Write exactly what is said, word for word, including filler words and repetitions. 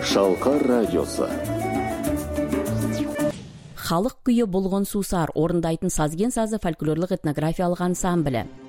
Шалқар радиосы. Халық күйі болгон суусар орындайтын сазген сазы фольклорлық этнографиялык ансамблі.